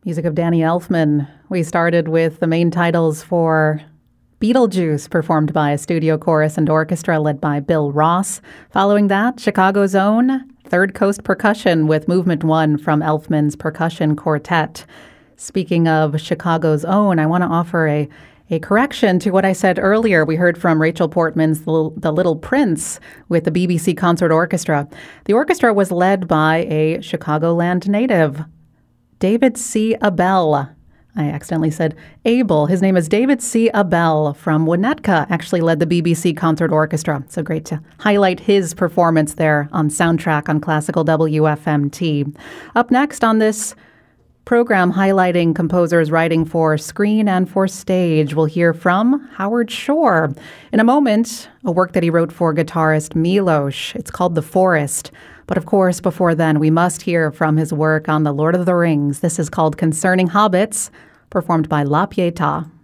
Music of Danny Elfman. We started with the main titles for Beetlejuice, performed by a studio chorus and orchestra led by Bill Ross. Following that, Chicago's own Third Coast Percussion with Movement 1 from Elfman's Percussion Quartet. Speaking of Chicago's own, I want to offer a correction to what I said earlier. We heard from Rachel Portman's The Little Prince with the BBC Concert Orchestra. The orchestra was led by a Chicagoland native, David C. Abel. I accidentally said Abel. His name is David C. Abel from Winnetka, actually led the BBC Concert Orchestra. So great to highlight his performance there on Soundtrack on Classical WFMT. Up next on this program highlighting composers writing for screen and for stage, we'll hear from Howard Shore. In a moment, a work that he wrote for guitarist Milos. It's called The Forest. But of course, before then, we must hear from his work on The Lord of the Rings. This is called Concerning Hobbits, performed by La Pietà.